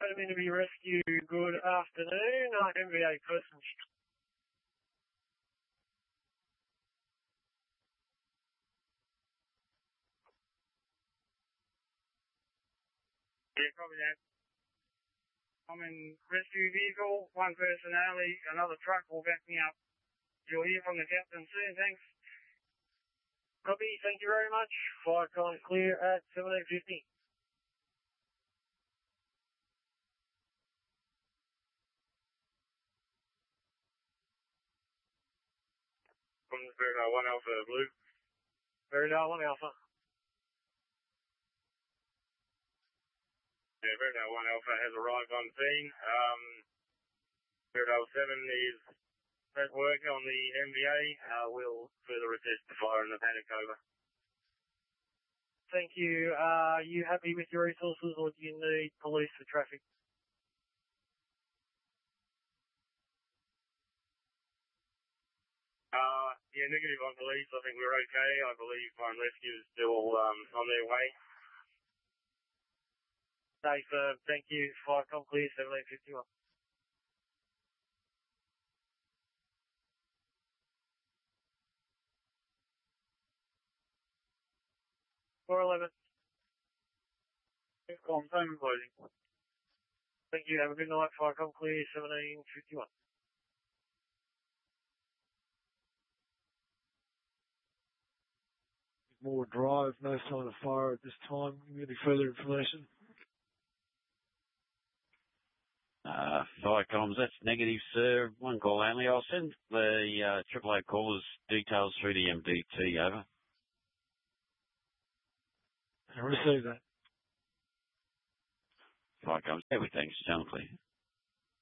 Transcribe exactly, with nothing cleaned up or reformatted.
Community Rescue, good afternoon. Uh, M V A person. Yeah, probably that. I'm in rescue vehicle, one person alley, another truck will back me up. You'll hear from the captain soon, thanks. Copy, thank you very much. Flight time clear at seventeen fifty. From the Veridar one Alpha Blue. Veridar one Alpha. Yeah, Veridar one Alpha has arrived on scene. Um, Veridar seven is at work on the M V A. Uh, we'll further assess the fire and the panic over. Thank you. Uh, are you happy with your resources or do you need police for traffic? Uh, yeah, negative on police. I think we're okay. I believe Fire and Rescue is still um, on their way. Safe, uh, thank you. Fire com clear, seventeen fifty-one. four eleven. Com, time closing. Thank you. Have a good night. Fire com clear, seventeen fifty-one. More drive, no sign of fire at this time. Any further information? Uh, fire comms, that's negative, sir. One call only. I'll send the uh, triple A callers details through the M D T, over. I received that. Fire comms, everything's sound clear.